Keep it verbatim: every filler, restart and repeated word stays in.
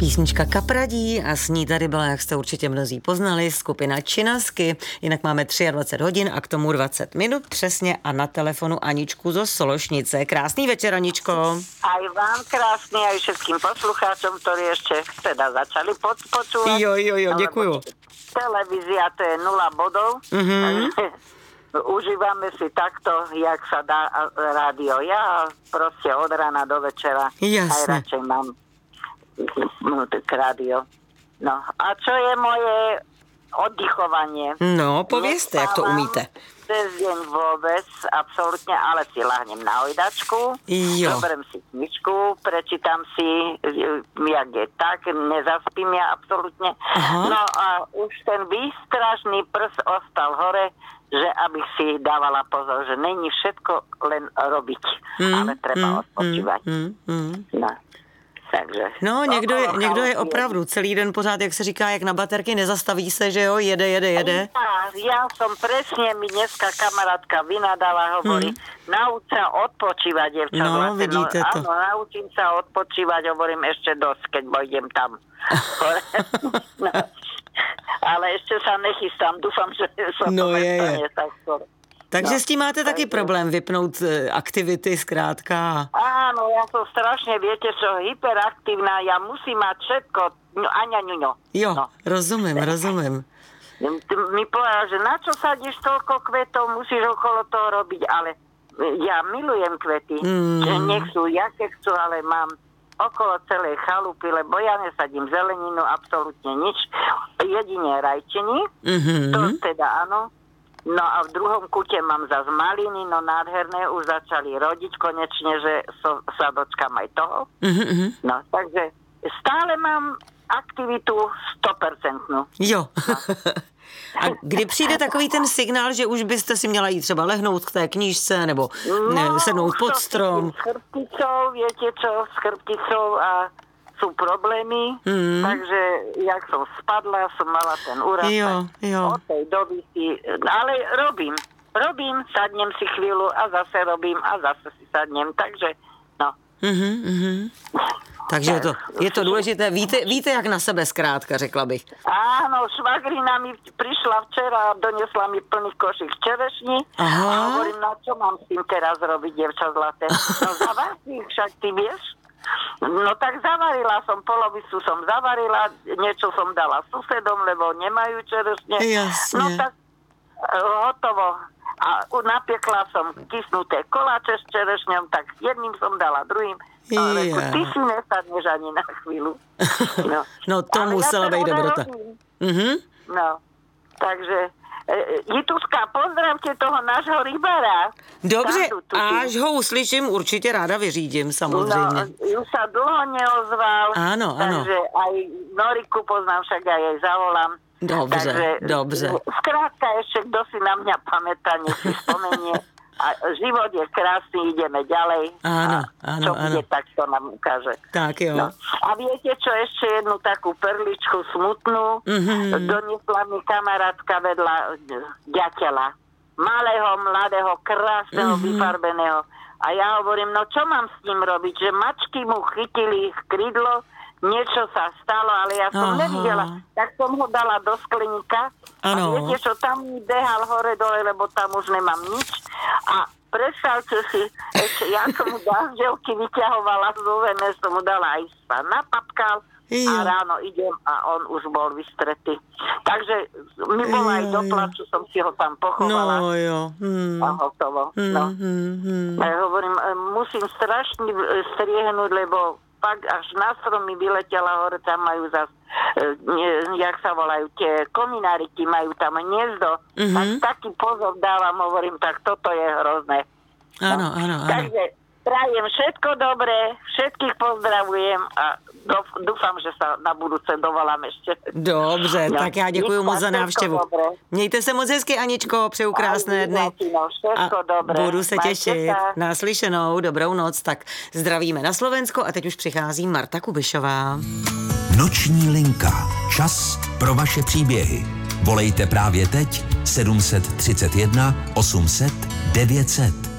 Písnička Kapradí a s ní tady byla, jak jste určitě mnozí poznali, skupina Činasky. Jinak máme dvacet tři hodin a k tomu dvacet minut přesně a na telefonu Aničku zo Sološnice. Krásný večer, Aničko. Aj vám krásný, aj všetkým poslucháčom, ktorí ešte teda začali pod, počúvať. Jo, jo, jo, děkuju. Televízia to je nula bodov. Mm-hmm. Užívame si takto, jak sa dá rádio. Ja proste od rána do večera aj radšej mám rádio. No a čo je moje oddychovanie? No, povězte, jak to umíte. Cez deň vôbec, absolútne, ale si lahnem na hojdačku, zoberiem si knižku, prečítam si, jak je tak, nezaspím ja absolútne. Aha. No a už ten výstražný prs ostal hore, že abych si dávala pozor, že není všetko len robiť, mm, ale treba mm, odpočívať. Mm, mm. No. Takže, no, někdo je, někdo je opravdu celý den pořád, jak se říká, jak na baterky, nezastaví se, že jo, jede, jede, jede. Ja, ja som presne, mi dneska kamarátka vynadala, hovorí, hmm. nauč sa odpočívať, dievča. No, vlastne, vidíte no, to. Áno, naučím sa odpočívať, hovorím ešte dosť, keď pôjdem tam. No, ale ešte sa nechystám, dúfam, že sa no, to je, nestane je. tak skoro. Takže no, s tím máte taky takže... problém vypnout aktivity zkrátka. Áno, ja som strašne, viete čo, hyperaktívna, ja musím mať všetko, no, aňa, ňuňo. Jo, no. rozumím, rozumím. Mi povedal, že na čo sadíš toľko kvetov, musíš okolo toho robiť, ale ja milujem kvety, mm. že nech sú, jaké chcú, ale mám okolo celej chalupy, lebo ja nesadím zeleninu, absolútne nič, jedine rajčiny, mm-hmm. to teda áno. No a v druhom kute mám zase maliny, no nádherné, už začali rodiť konečne, že so, sa dočkám aj toho. Mm-hmm. No, takže stále mám aktivitu sto percent. Jo. No. A kdy přijde takový ten signál, že už byste si měla jít třeba lehnout k té knížce, nebo no, sednout pod strom? S chrbticou, viete čo, s chrbticou a sú problémy, mm. takže jak som spadla, som mala ten úraz. Jo, jo. Od tej doby si, ale robím, robím, sadnem si chvíľu a zase robím a zase si sadnem, takže no. Mm-hmm, mm-hmm. Takže je to, je to důležité. Víte, víte, jak na sebe zkrátka, řekla bych. Áno, švagrina mi prišla včera a donesla mi plný košík čerešní. Aha. A hovorím, no čo mám s tým teraz robiť, dievča zlaté? No zavar si, však ty vieš? No tak zavarila som, polovicu som zavarila, niečo som dala susedom, lebo nemajú čerešne. Jasne. No tak hotovo. A napiekla som kysnuté koláče s čerešňom, tak jedným som dala, druhým. No, reku, ty si nesadneš ani na chvíľu. No, no to ale musela ja být dobrota. Mm-hmm. No, takže Jituška, pozdravte toho nášho rybára. Dobře, až ho uslyším, určitě ráda vyřídím, samozřejmě. No, už sa dlho neozval. Áno, áno. Takže aj Noriku poznám, však aj jej zavolám. Dobře, takže, dobře. Skrátka ešte, kto si na mňa pamätá, nech si spomenie. A život je krásny, ideme ďalej. Áno, áno, čo áno. bude, tak to nám ukáže. Tak jo. No. A viete čo, ešte jednu takú perličku smutnú. Mm-hmm. Doniesla mi kamarátka vedľa ďateľa. Malého, mladého, krásneho, mm-hmm. vyfarbeného. A ja hovorím, no čo mám s ním robiť? Že mačky mu chytili krídlo, niečo sa stalo, ale ja som Aha. nevidela. Tak som ho dala do skleníka. Ano. A viete čo, tam mi behal hore dole, lebo tam už nemám nič. A predstavte si, ešte ja som mu dažďovky vyťahovala z ú vé em, som mu dala aj sa napapkal a ráno idem a on už bol vystretý. Takže mi bol aj do plaču, som si ho tam pochovala. No jo. Hmm. A hotovo. Hmm, no. hmm, hmm. Ja hovorím, musím strašne striehnúť, lebo pak až na stromy vyletela hore, tam majú zas, e, jak sa volajú, tie komináriky, majú tam hniezdo. Mm-hmm. Tak taký pozor dávam, hovorím, tak toto je hrozné. Áno, no. áno, áno. Takže prajem všetko dobré, všetkých pozdravujem a dúfam, že sa na budúce dovolám ešte. Dobře, no, tak já děkuji moc za návštěvu. Dobré. Mějte se moc hezky, Aničko, přeju krásné dny. A dobré. Budu se těšit. Naslyšenou, dobrou noc. Tak zdravíme na Slovensko a teď už přichází Marta Kubišová. Noční linka. Čas pro vaše příběhy. Volejte právě teď sedm set třicet jedna osm set devět set.